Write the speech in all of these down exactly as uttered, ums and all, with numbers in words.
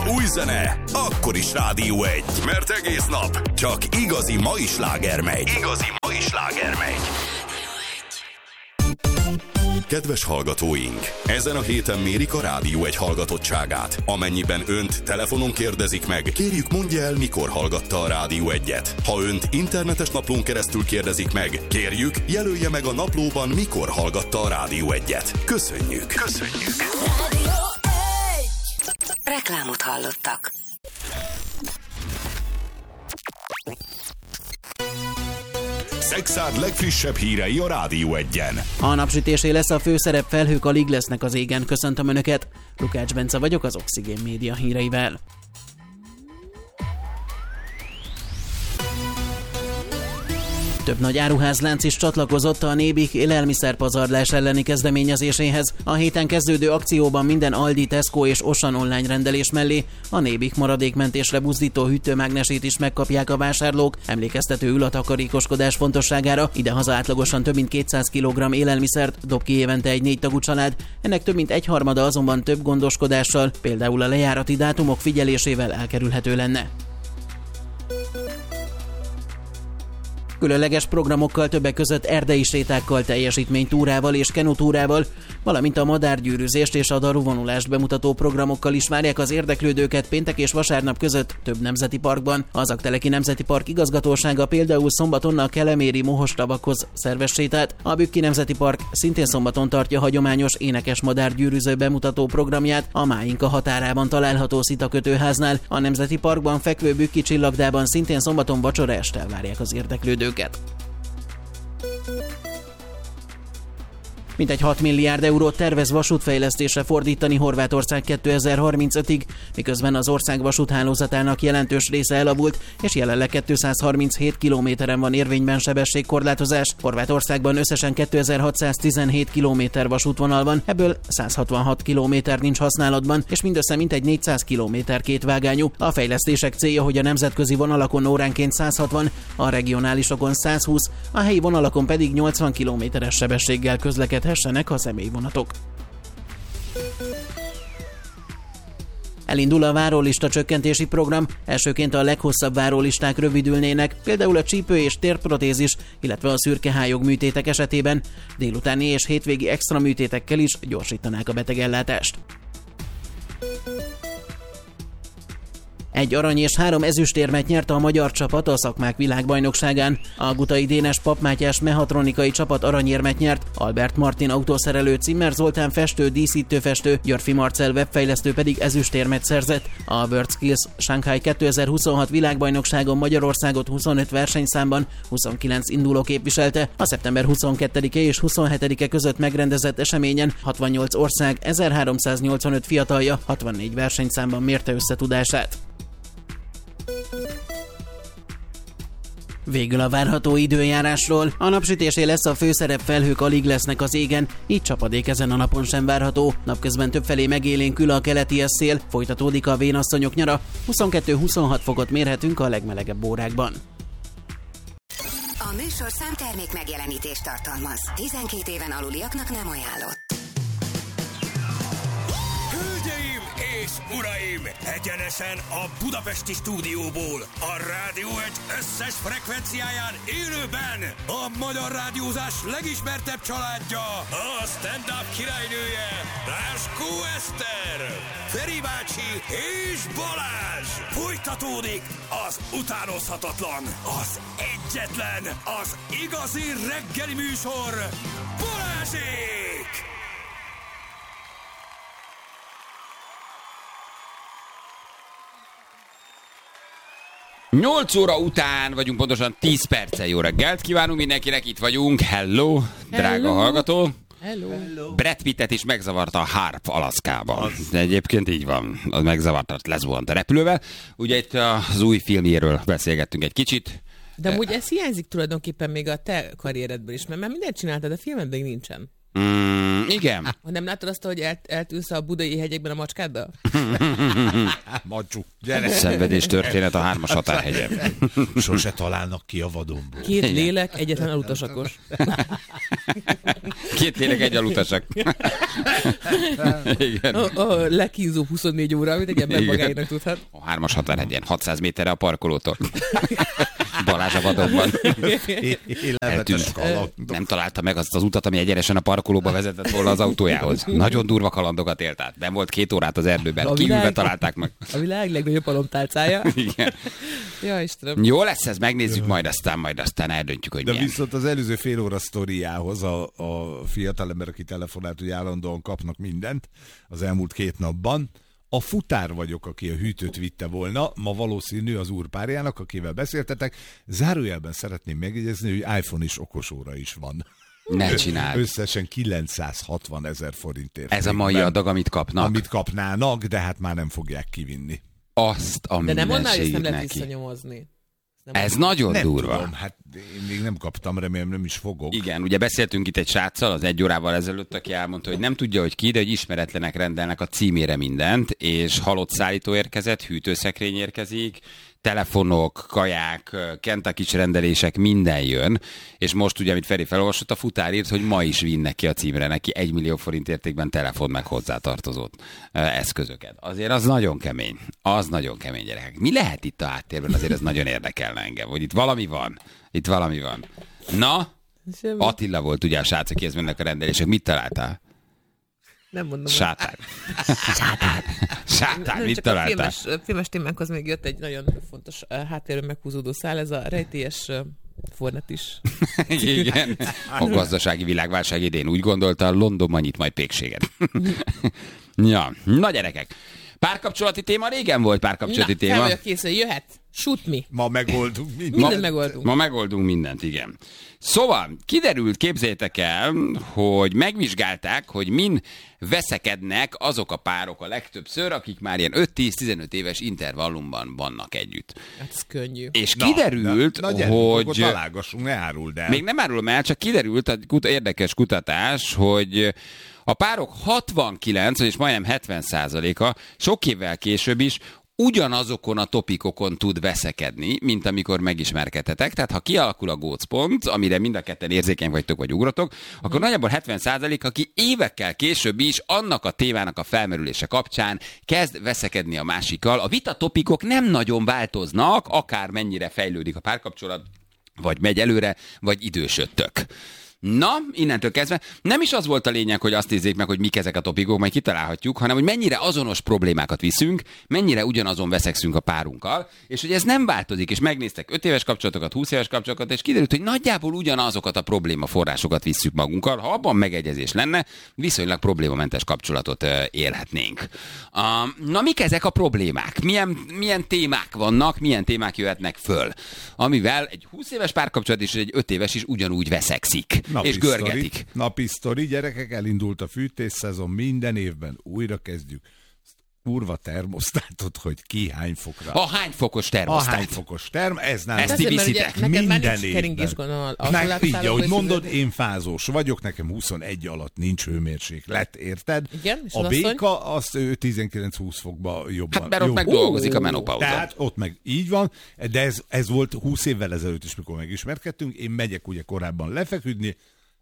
Új zene, akkor is Rádió egy. Mert egész nap csak igazi mai sláger megy. Igazi mai sláger megy. Kedves hallgatóink! Ezen a héten mérik a Rádió egy hallgatottságát. Amennyiben önt telefonon kérdezik meg, kérjük mondja el, mikor hallgatta a Rádió egyet. Ha önt internetes naplón keresztül kérdezik meg, kérjük, jelölje meg a naplóban, mikor hallgatta a Rádió egyet. Köszönjük! Köszönjük! Rádió egy. Reklámot hallottak. Szexárd legfrissebb hírei a Rádió egyen. A napsütésé lesz a főszerep, felhők alig lesznek az égen. Köszöntöm Önöket! Lukács Bence vagyok az Oxigén Média híreivel. Több nagy áruházlánc is csatlakozott a Nébik élelmiszerpazarlás elleni kezdeményezéséhez. A héten kezdődő akcióban minden Aldi, Tesco és Auchan online rendelés mellé a Nébik maradékmentésre buzdító hűtőmágnesét is megkapják a vásárlók, emlékeztetőül a takarékoskodás fontosságára. Idehaza átlagosan több mint kétszáz kilogramm élelmiszert dob ki évente egy négy tagú család, ennek több mint egyharmada azonban több gondoskodással, például a lejárati dátumok figyelésével elkerülhető lenne. Különleges programokkal, többek között erdei sétákkal, teljesítménytúrával és kenutúrával, valamint a madárgyűrűzést és a daruvonulást bemutató programokkal is várják az érdeklődőket péntek és vasárnap között több nemzeti parkban. Az Aggteleki Nemzeti Park igazgatósága például szombaton a Keleméri Mohostavakhoz szervez sétát. A Bükki Nemzeti Park szintén szombaton tartja hagyományos énekes madárgyűrűző bemutató programját a Máinka határában található szitakötőháznál. A Nemzeti Parkban fekvő Bükki csillagdában szintén szombaton vacsora este várják az érdeklődőket. Mintegy hat milliárd eurót tervez vasútfejlesztésre fordítani Horvátország kétezer-harmincötig, miközben az ország vasúthálózatának jelentős része elavult, és jelenleg kétszázharminchét kilométeren van érvényben sebességkorlátozás. Horvátországban összesen kétezer-hatszáztizenhét kilométer vasútvonal van, ebből száz hatvanhat kilométer nincs használatban, és mindössze mintegy négyszáz kilométer kétvágányú. A fejlesztések célja, hogy a nemzetközi vonalakon óránként száz hatvan, a regionálisokon száz húsz, a helyi vonalakon pedig nyolcvan kilométeres sebességgel közlekedhet a személyvonatok. Elindul a várólista csökkentési program, elsőként a leghosszabb várólisták rövidülnének, például a csípő- és térprotézis, illetve a szürkehályog műtétek esetében, délutáni és hétvégi extra műtétekkel is gyorsítanák a betegellátást. Egy arany és három ezüstérmet nyert a magyar csapat a szakmák világbajnokságán. A Gutai Dénes Papp Mátyás mehatronikai csapat aranyérmet nyert, Albert Martin autószerelő, Cimmer Zoltán festő, díszítőfestő, Györfi Marcell webfejlesztő pedig ezüstérmet szerzett. A WorldSkills Shanghai kétezer-huszonhat világbajnokságon Magyarországot huszonöt versenyszámban huszonkilenc induló képviselte. A szeptember huszonkettedike és huszonhetedike között megrendezett eseményen hatvannyolc ország ezerháromszáznyolcvanöt fiatalja hatvannégy versenyszámban mérte összetudását. Végül a várható időjárásról. A napsütésé lesz a főszerep, felhők alig lesznek az égen, így csapadék ezen a napon sem várható. Napközben többfelé megélénkül a keleti szél, folytatódik a vénasszonyok nyara, huszonkettő-huszonhat fokot mérhetünk a legmelegebb órákban. A műsor számtermék megjelenítést tartalmaz. tizenkét éven aluliaknak nem ajánlott. Hölgyeim és uraim! Egyenesen a budapesti stúdióból, a Rádió egy összes frekvenciáján élőben a magyar rádiózás legismertebb családja, a stand-up királynője, Ráskó Eszter, Feri bácsi és Balázs! Folytatódik az utánozhatatlan, az egyetlen, az igazi reggeli műsor, Balázsék! nyolc óra után vagyunk, pontosan tíz perccel. Jó reggelt kívánunk mindenkinek, itt vagyunk. Hello, drága Hello. hallgató. Hello. Hello. Brad Pittet is megzavarta a Harp Alaszkában. De egyébként így van, az megzavarta, lezuhant a repülővel. Ugye itt az új filmjéről beszélgettünk egy kicsit. De amúgy ez hiányzik tulajdonképpen még a te karrieredből is, mert már mindent csináltad, a filmed még nincsen. Mm, igen. Ha nem látod azt, hogy el, eltűlsz a budai hegyekben a macskáddal? Macsú, gyere! Szenvedés történet a hármas határhegyen. Sose találnak ki a vadonból. Két lélek, egyetlen elutasakos. Két tényleg egy alutasak. Igen. A, a legkínzó huszonnégy óra, amit egy ember magáinak tudhat. A hármas határ egy ilyen hatszáz méterre a parkolótól. Balázs a vadokban. Élelmetes kalandok. Nem találta meg azt az utat, ami egyenesen a parkolóba vezetett volna az autójához. Nagyon durva kalandokat élt át. Ben volt két órát az erdőben. Kívülbe találták meg. A világ legnagyobb alomtálcája. Igen. Ja, Istenem. Jó lesz ez, megnézzük majd aztán, majd aztán eldöntjük, hogy De milyen. viszont az előző fél óra sztoriához a, a fiatalember, aki telefonált, hogy állandóan kapnak mindent az elmúlt két napban. A futár vagyok, aki a hűtőt vitte volna, ma valószínű az úrpárjának, akivel beszéltetek. Zárójelben szeretném megjegyezni, hogy iPhone is okosóra is van. Ne csináld. Összesen kilencszázhatvan ezer forintért. Ez a mai adag, amit kapnak. Amit kapnának, de hát már nem fogják kivinni. Azt a De nem mondd, hogy ezt nem mindenségét lehet neki. visszanyomozni. Ez nagyon Nem durva. tudom, hát én még nem kaptam, remélem nem is fogok. Igen, ugye beszéltünk itt egy sráccal az egy órával ezelőtt, aki elmondta, hogy nem tudja, hogy ki, de hogy ismeretlenek rendelnek a címére mindent, és halott szállító érkezett, hűtőszekrény érkezik, telefonok, kaják, Kentucky-s rendelések, minden jön, és most ugye, amit Feri felolvasott, a futár írt, hogy ma is vinnek ki a címre neki egy millió forint értékben telefon meg hozzátartozott eszközöket. Azért az nagyon kemény. Az nagyon kemény, gyerekek. Mi lehet itt a háttérben? Azért ez nagyon érdekelne engem, hogy itt valami van. Itt valami van. Na, Semmi. Attila volt ugye a srác, akihez mennek a rendelések. Mit találtál? Nem mondom. Sátán. Sátán. Sátán, Nem, mit csak a találtál? filmes, filmes témánkhoz még jött egy nagyon fontos uh, háttérről meghúzódó szál, ez a rejtélyes uh, Fornet is. Igen. A gazdasági világválság idén úgy gondolta, Londonban nyit majd pékséget. Ja, na gyerekek. Párkapcsolati téma régen volt párkapcsolati Na, téma. fel vagyok készül, jöhet. Shoot me. Ma megoldunk mindent. Mindent megoldunk. Ma megoldunk mindent, igen. Szóval, kiderült, képzeljétek el, hogy megvizsgálták, hogy min veszekednek azok a párok a legtöbbször, akik már ilyen öt-tíz-tizenöt éves intervallumban vannak együtt. Hát ez könnyű. És Na, kiderült, na, na gyerünk, akkor hogy... találgassunk, ne áruld el. Még nem árulom el, csak kiderült egy kut- érdekes kutatás, hogy a párok hatvankilenc, és majdnem hetven százaléka sok évvel később is ugyanazokon a topikokon tud veszekedni, mint amikor megismerkedtetek. Tehát ha kialakul a gócpont, amire mind a ketten érzékeny vagytok vagy ugratok, akkor hmm. nagyjából hetven százalék, aki évekkel később is annak a témának a felmerülése kapcsán kezd veszekedni a másikkal. A vita topikok nem nagyon változnak, akár mennyire fejlődik a párkapcsolat, vagy megy előre, vagy idősödtök. Na, innentől kezdve nem is az volt a lényeg, hogy azt nézzék meg, hogy mik ezek a topikok, majd kitalálhatjuk, hanem hogy mennyire azonos problémákat viszünk, mennyire ugyanazon veszekszünk a párunkkal, és hogy ez nem változik, és megnéztek öt éves kapcsolatokat, húsz éves kapcsolatokat, és kiderült, hogy nagyjából ugyanazokat a probléma forrásokat visszük magunkkal. Ha abban megegyezés lenne, viszonylag problémamentes kapcsolatot élhetnénk. Na, mik ezek a problémák? Milyen, milyen témák vannak, milyen témák jöhetnek föl, amivel egy húsz éves párkapcsolat és egy öt éves is ugyanúgy veszekszik. Napi és görgetik. Sztori, napi sztori, gyerekek, elindult a fűtésszezon, minden évben újra kezdjük. Kurva termosztátot, hogy ki hány fokra. A hány fokos A termosztát? hány fokos term, ez nem. Ezt ti viszitek. Neked már Minden nincs évben. keringés gondol. Meg így, ahogy mondod, én fázós vagyok, nekem huszonegy alatt nincs hőmérséklet, érted? Igen, és a az asszony? béka, azt ő tizenkilenc-húsz fokba jobban. Hát mert ott jobb. meg dolgozik a menopauza. Tehát ott meg így van, de ez, ez volt húsz évvel ezelőtt is, mikor megismerkedtünk. Én megyek ugye korábban lefeküdni,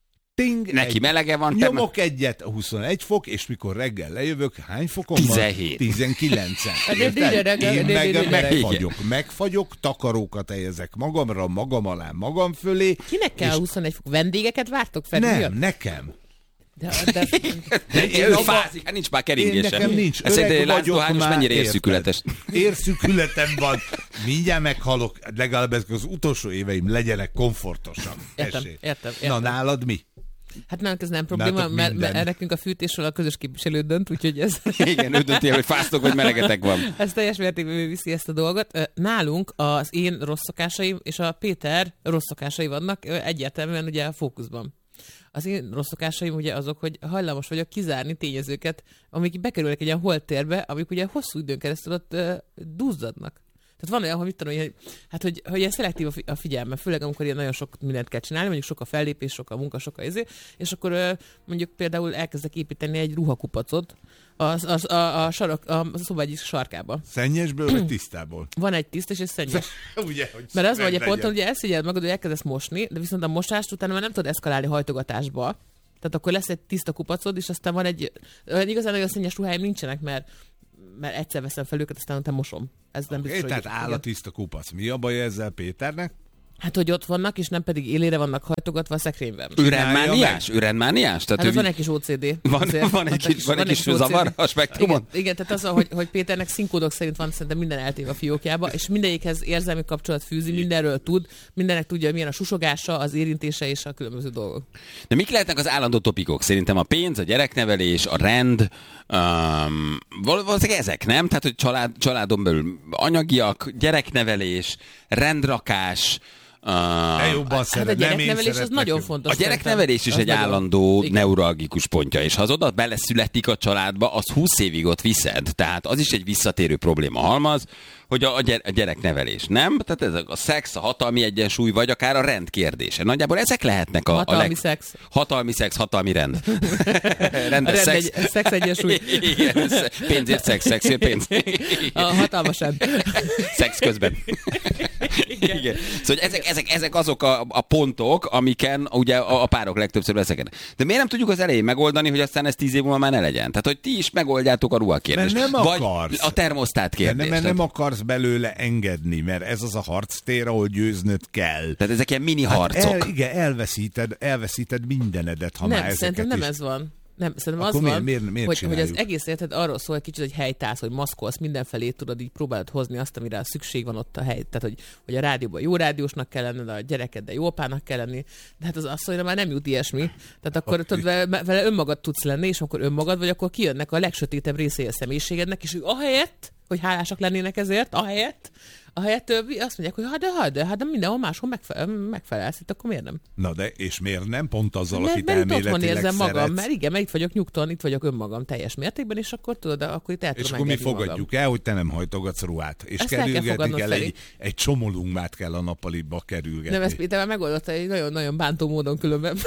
ting, Neki egy, melege van, te nyomok egyet, huszonegy fok, és mikor reggel lejövök, hány fokon tizenhét. van? tizenkilencen. Érted? Én meg meg- megfagyok, megfagyok, takarókat helyezek magamra, magam alá, magam fölé. Kinek kell és huszonegy fok? Vendégeket vártok fel? Mi a- nem, nekem. De, de, De én ő abba- fázik, hát nincs már Én keringése. nekem nincs. Ez egy Öreg láncdohányos vagyok mennyire már, érszükületes. érted? Érszükületem van. Mindjárt meghalok, legalább ezek az utolsó éveim legyenek komfortosak. Értem, Esély. értem, Na, értem. nálad mi? hát nálunk ez nem probléma, Nálatok mert, minden. mert nekünk a fűtésről a közös képviselő dönt, úgyhogy ez... Igen, ő dönti el, hogy fáztok, vagy melegetek van. Ez teljes mértékben viszi ezt a dolgot. Ö, Nálunk az én rossz szokásaim és a Péter rossz szokásai vannak ö, egyértelműen ugye a fókuszban. Az én rossz szokásaim ugye azok, hogy hajlamos vagyok kizárni tényezőket, amik bekerülnek egy ilyen holttérbe, amik ugye hosszú időn keresztül ott ö, duzzadnak. Tehát van olyan, hogy mit tudom, hogy, hát, hogy, hogy ilyen szelektív a fi- a figyelme, főleg amikor ilyen nagyon sok mindent kell csinálni, mondjuk sok a fellépés, sok a munka, sok a izé, és akkor ö, mondjuk például elkezdek építeni egy ruhakupacot az, az, a, a, sarok, a, a szoba egyik sarkába. Szennyesből vagy tisztából? Van egy tisztes és szennyes. Ugye, hogy Mert az vagy a legyen. ponton, ugye elszégyeld magad, hogy elkezdesz mosni, de viszont a mosást utána már nem tudod eszkalálni hajtogatásba. Tehát Tehát akkor lesz egy tiszta kupacod, és aztán van egy... Igazán nagyon szennyes ruháim nincsenek, mert, mert egyszer veszem fel őket, aztán utána mosom. Ez nem biztos, okay, tehát áll a tiszta kupac. Mi a baj ezzel Péternek? Hát, hogy ott vannak, és nem pedig élére vannak hajtogatva a szekrényben. Ürendmániás? Ürendmániás? Hát az van egy kis o cé dé. Van, van egy kis, van egy kis zavar a spektrumon? Igen, igen, tehát az, hogy, hogy Péternek színkódok szerint van szerintem minden eltéve a fiókjába, és mindegyikhez érzelmi kapcsolat fűzi, mindenről tud, mindennek tudja, milyen a susogása, az érintése és a különböző dolgok. De mik lehetnek az állandó topikok? Szerintem a pénz, a gyereknevelés, a rend, um, valószínűleg ezek, nem? Tehát, hogy család, családon belül anyagiak, gyereknevelés, rendrakás, Uh, jobban hát a gyereknevelés az nagyon fontos. A gyereknevelés is egy állandó igen. neuralgikus pontja, és ha az oda beleszületik a családba, az húsz évig ott viszed. Tehát az is egy visszatérő probléma halmaz, hogy a, a gyereknevelés, nem? Tehát ez a szex, a hatalmi egyensúly, vagy akár a rend kérdése. Nagyjából ezek lehetnek a... Hatalmi a leg... szex. Hatalmi szex, hatalmi rend. Rendes a rend szex. Egy, szex egyensúly. Igen, pénzért szex, szexért pénz. A hatalmas rend. Szex közben. Igen. Igen. Szóval ezek, ezek, ezek azok a, a pontok, amiken ugye a, a párok legtöbbször veszekednek. De miért nem tudjuk az elején megoldani, hogy aztán ez tíz év múlva már ne legyen? Tehát, hogy ti is megoldjátok a ruhakérdést. Nem vagy akarsz. A termosztát kérdést. Nem, nem akarsz belőle engedni, mert ez az a harctér, ahol győznöd kell. Tehát ezek ilyen mini harcok. Hát el, igen, elveszíted, elveszíted mindenedet, ha nem, már ezeket szerintem nem is... ez van. Nem, szerintem Akkor az van, miért, miért, miért hogy, hogy az egész érted arról szól, hogy kicsit egy helytász, hogy maszkolsz mindenfelé, tudod, így próbálod hozni azt, amire szükség van ott a hely. Tehát, hogy, hogy a rádióban jó rádiósnak kell lenned, a gyerekeddel jó apának kell lenni, de hát az asszonyra már nem jut ilyesmi. Tehát akkor tudod, vele, vele önmagad tudsz lenni, és akkor önmagad vagy, akkor kijönnek a legsötétebb részei a személyiségednek, és ahelyett, hogy hálásak lennének ezért, ahelyett, ahelyett azt mondják, hogy hát de, hát de, hát de mindenhol máshol megfelel, megfelelsz, itt akkor miért nem? Na de, és miért nem? Pont azzal, mert, akit mert elméletileg érzem szeretsz. magam, mert igen, mert itt vagyok nyugton, itt vagyok önmagam teljes mértékben, és akkor tudod, akkor itt el tudom és akkor mi fogadjuk magam. el, hogy te nem hajtogatsz ruhát. És Ezt el kell kerülgetni fogadnod, kell, Feri. egy, egy csomolungmát kell a nappaliba kerülgetni. Nem, ezt Péter már megoldotta egy nagyon-nagyon bántó módon különben.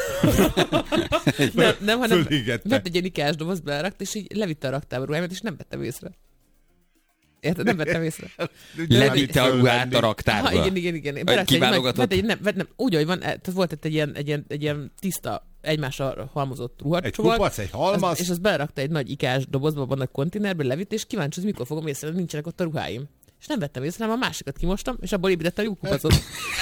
nem, nem, hanem vett egy ilyen ikás doboz, belerakt, és így levitte a raktárba ruhámat, és nem vettem észre. Érted? Nem vettem észre. Levitte a ruhát a raktárba. Ha, igen, igen, igen. Berakta Kiválogatott? egy, nem, nem, úgy, hogy van, tehát volt egy ilyen, egy ilyen, egy ilyen tiszta, egymásra halmozott ruhat. Egy kupac, egy halmaz. Az, és az berakta egy nagy ikás dobozba, van egy konténerbe, levitt, és kíváncsi, hogy mikor fogom észre, hogy nincsenek ott a ruháim. És nem vettem észre, hanem a másikat kimostam, és abból építettem egy kupacot.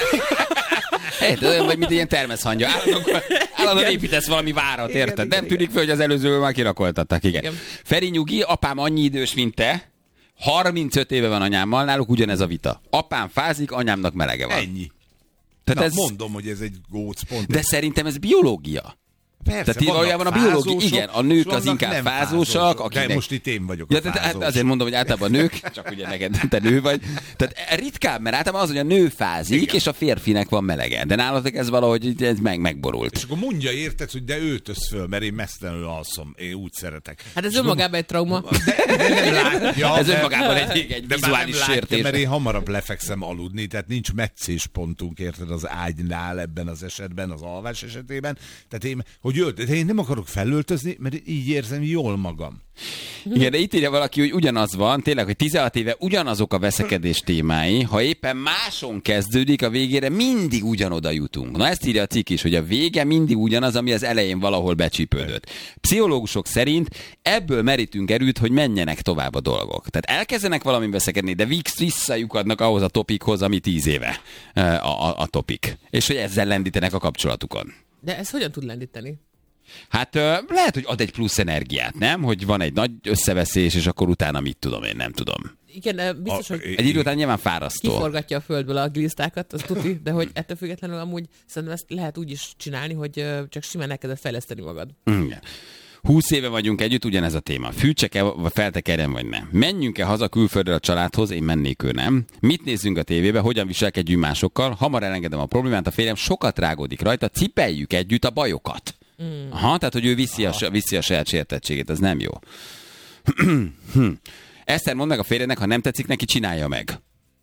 Hey, olyan vagy, mint ilyen termeszhangya. Állandóan, állandóan építesz valami várat, érted? Igen, nem tűnik fel, hogy az előzőből már kirakoltattak. Igen. Igen. Feri nyugi, apám annyi idős, mint te. harmincöt éve van anyámmal, náluk ugyanez a vita. Apám fázik, anyámnak melege van. Ennyi. Tehát Na, ez... mondom, hogy ez egy gócpont. De szerintem ez biológia. Persze, tehát valójában a biológia, igen, a nők az inkább fázósak. Akinek... De most itt én vagyok ja, a tehát azért mondom, hogy általában a nők, csak ugye neked te nő vagy. Tehát ritkább, mert általában az, hogy a nő fázik, igen. És a férfinek van melege. De nálatok ez valahogy ez meg, megborult. És akkor mondja, érted, hogy de öltöz föl, mert én mesztelenül alszom. Én úgy szeretek. Hát ez önmagában egy trauma. De, de nem látja, ez önmagában egy, egy vizuális sértés. Mert én hamarabb lefekszem aludni, tehát nincs meccéspontunk, érted, az ágynál ebben az esetben, az alvás esetében. Tehát én, hogy ölt, én nem akarok felöltözni, mert így érzem jól magam. Igen, de itt írja valaki, hogy ugyanaz van, tényleg, hogy tizenhat éve ugyanazok a veszekedés témái, ha éppen máson kezdődik, a végére mindig ugyanoda jutunk. Na ezt írja a cikk is, hogy a vége mindig ugyanaz, ami az elején valahol becsípődött. Pszichológusok szerint ebből merítünk erőt, hogy menjenek tovább a dolgok. Tehát elkezdenek valami veszekedni, de visszajukadnak ahhoz a topikhoz, ami tíz éve a, a, a topik. És hogy ezzel lendítenek a kapcsolatukon. De ez hogyan tud lendíteni? Hát lehet, hogy ad egy plusz energiát, nem? Hogy van egy nagy összeveszés, és akkor utána mit tudom én, nem tudom. Igen, biztos, a, hogy egy idő után nyilván fárasztó. Kiforgatja a földből a glisztákat, az tuti, de hogy ettől függetlenül amúgy szerintem ezt lehet úgy is csinálni, hogy csak simán elkezded fejleszteni magad. Igen. Húsz éve vagyunk együtt, ugyanez a téma. Fűtsek-e, vagy feltekerjen, vagy nem? Menjünk-e haza külföldre a családhoz? Én mennék, ő nem. Mit nézzünk a tévébe? Hogyan viselkedjünk másokkal? Hamar elengedem a problémát, a férjem sokat rágódik rajta, cipeljük együtt a bajokat. Mm. Aha, tehát, hogy ő viszi a, viszi a saját sértettségét, ez nem jó. Eszter, mondd meg a férjének, ha nem tetszik neki, csinálja meg.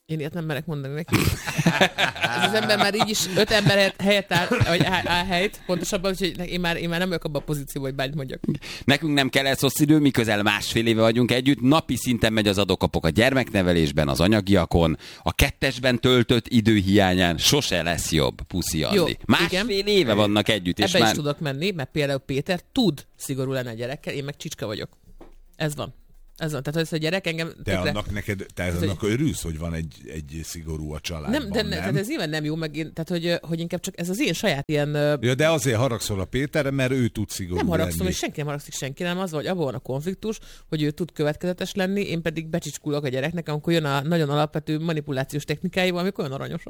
Én ilyet nem merek mondani neki. Ez az ember már így is öt ember helyett, helyett áll, vagy áll, áll helyt, pontosabban, úgyhogy én már, én már nem vagyok abban a pozícióban, hogy bármit mondjak. Nekünk nem kell ez hosszú idő, mi közel másfél éve vagyunk együtt, napi szinten megy az adókapok a gyermeknevelésben, az anyagiakon, a kettesben töltött idő hiányán sose lesz jobb, puszi Andi. Másfél igen. éve vannak együtt. És ebbe már... is tudok menni, mert például Péter tud szigorú lenni a gyerekkel, én meg csicska vagyok. Ez van. Ez van, tehát ez a gyerek engem... De tökre... annak neked, te ez annak örülsz, hogy van egy, egy szigorú a családban, nem? De ne, nem? Tehát ez nyilván nem jó, meg én, tehát hogy, hogy inkább csak ez az én saját ilyen... Ja, de azért haragszol a Péterre, mert ő tud szigorú Nem haragszom, lenni. és senki nem haragszik senki, nem az van, hogy abban van a konfliktus, hogy ő tud következetes lenni, én pedig becsicskulok a gyereknek, amikor jön a nagyon alapvető manipulációs technikáival, amik olyan aranyosak.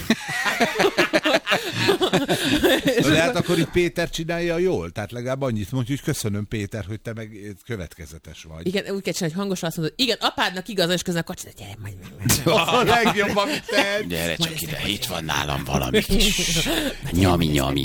De hát akkor így Péter csinálja jól, tehát legalább annyit mondja, hogy köszönöm Péter, hogy te meg következetes vagy. Igen, úgy kell csinálni, hogy hangosan azt mondod, igen, apádnak igaza, és közben a kacsi, gyere, majd meg. A legjobb, amit te... Gyere csak ide, itt van nálam valami kis nyami-nyami.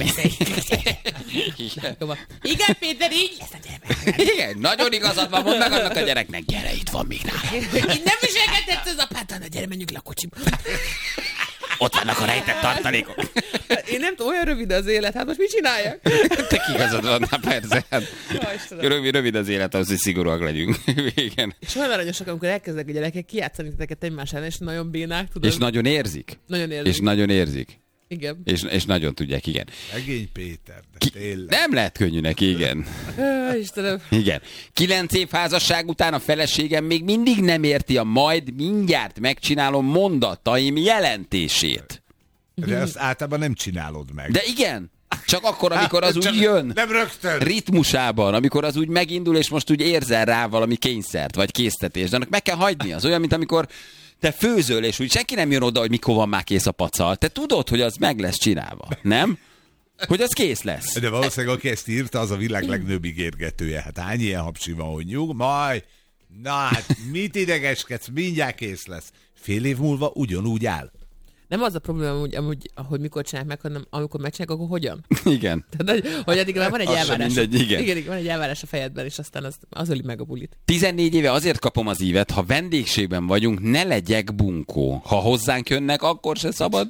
Igen, Péter, így lesz a gyermek. Igen, nagyon igazad van, mondd meg annak a gyereknek, gyere, itt van még nálam. Így nem viselkedhetsz az apáddal, gyere, menjünk le a kocsiba. Ott vannak a rejtett tartalékok. Én nem tudom, olyan rövid az élet, hát most mit csináljak? Te igazad van, na persze. Rövid, rövid az élet, az, hogy szigorúak legyünk. Igen. És olyan aranyosak, amikor elkezdek a gyerekek kijátszani titeket egymás ellen, és nagyon bénák, tudod? És nagyon érzik. Nagyon érzik. És nagyon érzik. Igen. És, és nagyon tudják, igen. Egény Péter, de Ki... tényleg. Nem lehet könnyű neki, igen. Ö, Istenem. Igen. Kilenc év házasság után a feleségem még mindig nem érti a majd mindjárt megcsinálom mondataim jelentését. De ezt általában nem csinálod meg. De igen. Csak akkor, amikor az Csak úgy jön. Nem rögtön. Ritmusában, amikor az úgy megindul, és most úgy érzel rá valami kényszert, vagy késztetést. De annak meg kell hagyni. Az olyan, mint amikor te főzöl, és úgy senki nem jön oda, hogy mikor van már kész a pacal. Te tudod, hogy az meg lesz csinálva. Nem? Hogy az kész lesz. De valószínűleg, aki ezt írta, az a világ legnagyobb ígérgetője. Hát hány ilyen hapsi van, hogy nyug, majd, na hát mit idegeskedsz, mindjárt kész lesz. Fél év múlva ugyanúgy áll. Nem az a probléma, hogy, amúgy, hogy mikor csinálják meg, hanem amikor megcsinálják, akkor hogyan? Igen. Tehát, hogy, hogy addig már van egy Az sem elvárás. mindegy, igen. igen. Van egy elvárás a fejedben, és aztán az, az öli meg a bulit. tizennégy éve azért kapom az ívet, ha vendégségben vagyunk, ne legyek bunkó. Ha hozzánk jönnek, akkor se szabad.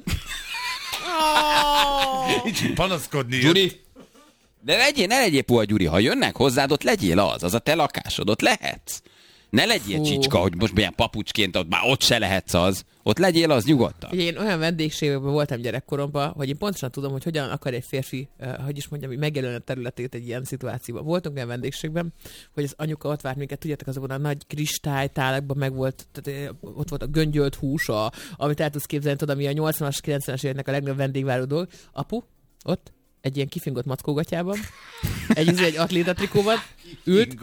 Így panaszkodni. Gyuri, de legyél, ne legyél puha, Gyuri. Ha jönnek hozzád, ott legyél az. Az a te lakásod, ott lehetsz. Ne legyél Fú. csicska, hogy most milyen papucsként, ott már ott se lehetsz az. Ott legyél az nyugodtan. Ugye én olyan vendégségekben voltam gyerekkoromban, hogy én pontosan tudom, hogy hogyan akar egy férfi, uh, hogy is mondjam, hogy megjelölni a területét egy ilyen szituációban. Voltunk olyan vendégségben, hogy az anyuka ott várt minket, tudjátok, azokon a nagy kristálytálakban meg volt, tehát ott volt a göngyölt hús, a, amit el tudsz képzelni, tudod, ami a nyolcvanas, kilencvenes éveknek a legnagyobb vendégváró dolog. Apu, ott, egy ilyen kifingott mackógatyában, egy, egy atlétatrikóban, ült,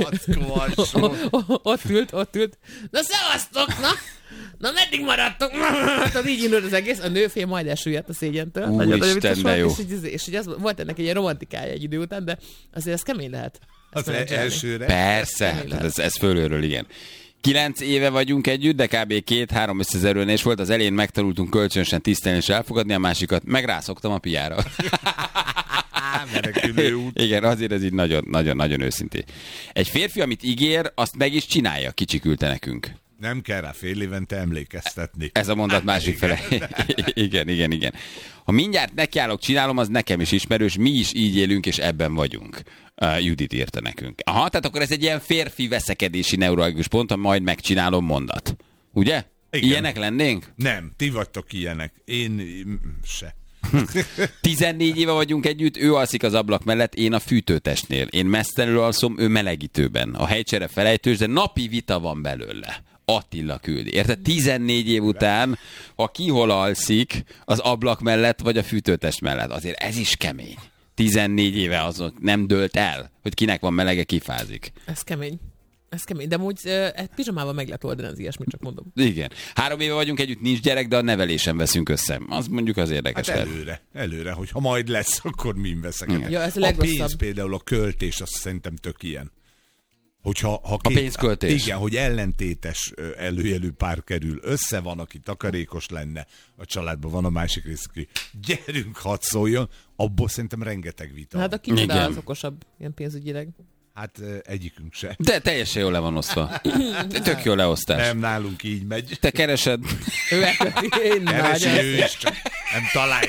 ott ült, ott ült, na szevasztok, na! Na, meddig maradtok? Tehát így indult az egész. A nőfél majd elsüllyedt a szégyentől. Úristen, de jó. És, és, és, és az, volt ennek egy ilyen romantikája egy idő után, de azért ez kemény lehet. Az elsőre. Persze, tehát ez, ez fölülről, igen. Kilenc éve vagyunk együtt, de kb. két-három összezerülés volt. Az elején megtanultunk kölcsönösen tisztelni és elfogadni, a másikat megrászoktam a piára. Menekülő út. Igen, azért ez így nagyon-nagyon őszintén. Egy férfi, amit ígér, azt meg is csinálja, kicsiküldte nekünk. Nem kell rá fél évente emlékeztetni. Ez a mondat másik fele. Igen, igen, igen. Ha mindjárt nekiállok, csinálom, az nekem is ismerős, mi is így élünk, és ebben vagyunk. Uh, Judit írta nekünk. Aha, tehát akkor ez egy ilyen férfi veszekedési neuralgikus pont, ha majd megcsinálom mondat. Ugye? Igen. Ilyenek lennénk? Nem, ti vagytok ilyenek. Én se. tizennégy éve vagyunk együtt, ő alszik az ablak mellett, én a fűtőtestnél. Én mesztelenül alszom, ő melegítőben. A helycsere felejtős, de napi vita van belőle. Attila küldi. Érted? tizennégy év után, ha ki hol alszik, az ablak mellett, vagy a fűtőtest mellett. Azért ez is kemény. tizennégy éve azon nem dőlt el, hogy kinek van melege, kifázik. Ez kemény. Ez kemény, de amúgy egy pizsamával meg lehet oldani az ilyesmit, csak mondom. Igen. Három éve vagyunk együtt, nincs gyerek, de a nevelésen veszünk össze. Az mondjuk az érdekes. Hát előre, előre, hogy ha majd lesz, akkor min veszek. Ja, ez a, a pénz például, a költés, azt szerintem tök ilyen. Hogyha, ha két, a pénzköltés. Igen, hogy ellentétes előjelű pár kerül össze, van, aki takarékos lenne, a családban van a másik rész, aki gyerünk, hadd szóljon, abból szerintem rengeteg vita. Hát a kicsoda az okosabb, ilyen pénzügyileg. Hát egyikünk se. De teljesen jól le van osztva. Tök jó leosztás. Nem, nálunk így megy. Te keresed. Ő elköti, én Keresi nagyon. ő is, csak nem találja.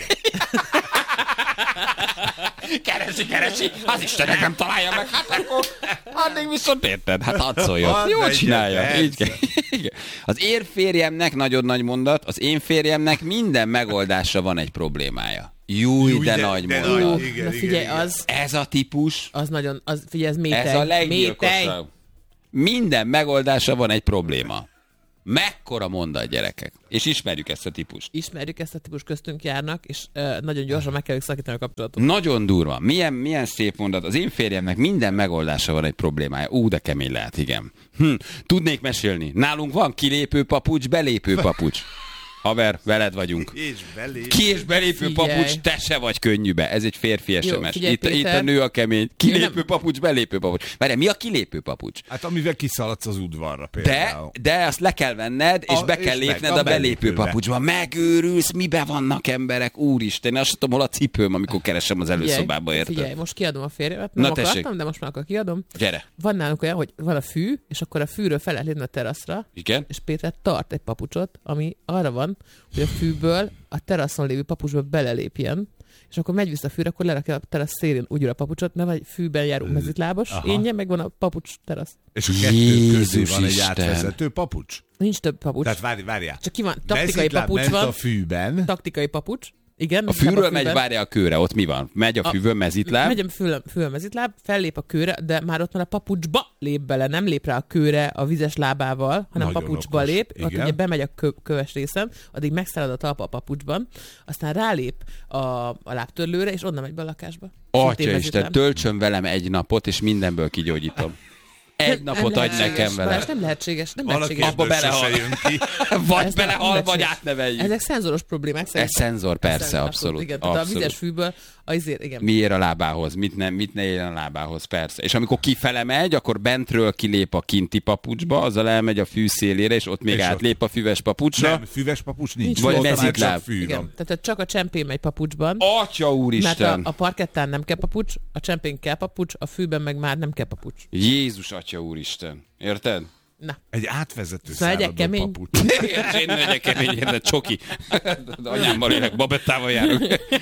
Keresi, keresi, az Istenek nem találja meg, hát akkor addig viszont érted, hát hadd szóljon. Hadd Jól legyen, csinálja. persze. Így kell. Igen. Az én férjemnek, nagyon nagy mondat, az én férjemnek minden megoldásra van egy problémája. Júj, Júj, de, de- nagy de mondat. nagy. Ú, Igen, na igen, figyelj, igen. az, Ez a típus, az nagyon, az, figyelj, ez métej. ez a Métej. leggyilkosabb. Minden megoldásra van egy probléma. Mekkora mondat, gyerekek. És ismerjük ezt a típust. Ismerjük ezt a típus, köztünk járnak, és uh, nagyon gyorsan meg kell szakítani a kapcsolatot. Nagyon durva. Milyen, milyen szép mondat. Az én férjemnek minden megoldása van egy problémája. Ú, de kemény lehet, igen. Hm, tudnék mesélni. Nálunk van kilépő papucs, belépő papucs. Haver, veled vagyunk. És belé. Ki és belépő Figyelj. papucs, te se vagy könnyűbe. Ez egy férfi es em es. figyelj, Itt, itt Péter. a nő a kemény. Kilépő nem- papucs, belépő papucs. Várjál, mi a kilépő papucs? Hát amivel kiszaladsz az udvarra De, például. de azt le kell venned, és A- be és kell meg lépned a a belépő belépőbe. papucsba. Megőrülsz, mibe vannak emberek, úristen. Én azt sem tudom, hol a cipőm, amikor keresem az előszobába, érted? Figyelj, most kiadom a férjemet, Na, nem tessék. akartam, de most már akkor kiadom. Gyere. Van nálunk olyan, hogy van a fű, és akkor a fűről fel lehet lépni a teraszra, Igen? és Péter tart egy papucsot, ami arra van, hogy a fűből a teraszon lévő papucsba belelépjen, és akkor megy vissza a fűre, akkor lerakja a terasz szélén úgy a papucsot, nem egy fűben járó mezitlábas, Aha. énje, meg van a papucs terasz. És a kettő közé Jézus van egy Isten. átvezető papucs. Nincs több papucs. Tehát várj, várjál. Csak ki van, taktikai Mezitláb papucs ment van, a fűben. taktikai papucs. Igen, A mezitláb fűről megy, fűben. várja a kőre, ott mi van? Megy a A- fűvön mezitláb? Megy a fül, fül mezitláb, fellép a kőre, de már ott már a papucsba lép bele, nem lép rá a kőre a vizes lábával, hanem Nagyon papucsba okos. lép, ott Igen. ugye bemegy a kö, köves részen, addig megszárad a talpa a papucsban, aztán rálép a, a lábtörlőre, és onnan megy be a lakásba. Szintén Atya Isten, mezitláb. töltsön velem egy napot, és mindenből kigyógyítom. Egy Nem- napot nem adj lehetséges, nekem vele. Balázs, nem lehetséges, nem Valaki lehetséges. Abba ebből belehal. sose jön ki. Vagy Ez belehal, nem vagy lehetséges. átneveljük. Ezek szenzoros problémák Ez szerintem. szenzor, persze, Szerintem abszolút. Igen, tehát a abszolút. vizes fűből, azért, igen. Mi ér a lábához, mit, nem, mit ne érjen a lábához, persze. És amikor kifele megy, akkor bentről kilép a kinti papucsba, azzal elmegy a fű szélére, és ott még És ott- átlép a füves papucsra. Nem, füves papucs nincs. Nincs Vagy Ott már mezitláb. csak fű Igen, van. tehát csak a csempén megy papucsban. Atya Mert úristen! a, a parkettán nem kell papucs, a csempén kell papucs, a fűben meg már nem kell papucs. Jézus atya úristen. Érted? Na, Egy átvezető Szóval legyek száradó kemény. papucs. Igen, és én legyek kemény, érted, csoki. De anyámmal élek, babettával járok.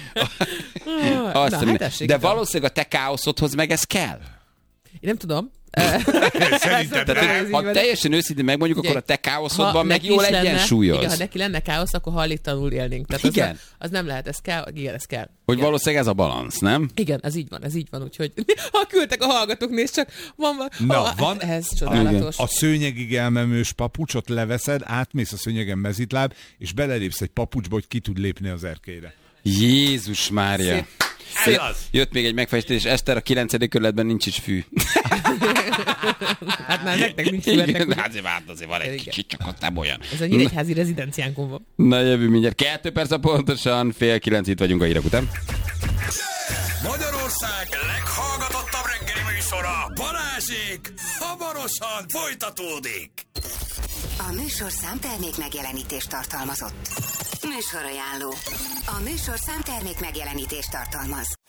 Azt na hiszem, hát tessék, de tudom. valószínűleg a te káoszodhoz meg ez kell. Én nem tudom. Szerinted Tehát, nem? ez Ha így van. teljesen őszintén megmondjuk, akkor a te káoszodban meg neki jól is lenne- egyensúlyoz. Igen, ha neki lenne káosz, akkor hajléktalanul élnénk. Tehát Igen. Az, az nem lehet, ez kell, igen, ez kell. Hogy igen. valószínűleg ez a balansz, nem? Igen, ez így van, ez így van, úgyhogy ha küldtek a hallgatók, nézd csak, van, van, Na, ah, van- ez csodálatos. A szőnyegig elmemős papucsot leveszed, átmész a szőnyegen mezitláb, és belelépsz egy papucsba, hogy ki tud lépni az erkélyre. Jézus Mária. Szép. Ez az. Jött még egy megfestés, Eszter, a kilencedik kerületben nincs is fű. Hát már nektek nincs Igen, születnek. hát azért, hát azért van egy Igen. kicsit, csak ott nem olyan. Ez a nyíregyházi rezidenciánkon van. Na jövő mindjárt. Kettő perc a pontosan, fél kilenc itt vagyunk a hírek után. Magyarország leghallgatottabb reggeli műsora, Balázsék, hamarosan folytatódik. A műsor számtermék megjelenítést tartalmazott. Műsorajánló. A műsor számtermék megjelenítést tartalmaz.